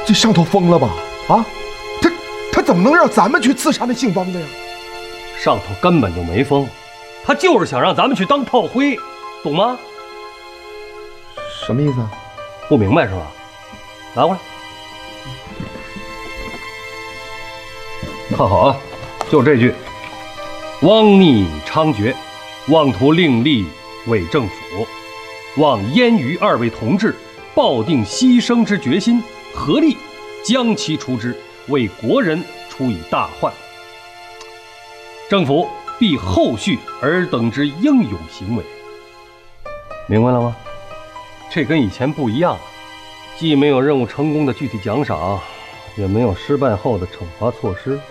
这上头疯了吧？啊，他怎么能让咱们去刺杀那姓汪的呀？ 上头根本就没疯，他就是想让咱们去当炮灰，懂吗？ 什么意思啊？ 不明白是吧？拿过来，看好啊，就这句：汪逆猖獗，妄图另立伪政府，望燕于二位同志抱定牺牲之决心，合力将其除之，为国人除以大患。政府必后续尔等之英勇行为。明白了吗？这跟以前不一样了，既没有任务成功的具体奖赏，也没有失败后的惩罚措施。